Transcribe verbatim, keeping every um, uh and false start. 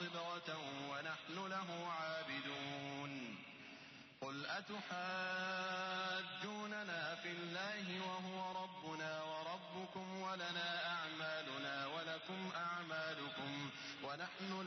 صبغة ونحن له عابدون. قل أتحاجوننا في الله وهو ربنا وربكم ولنا أعمالنا ولكم أعمالكم ونحن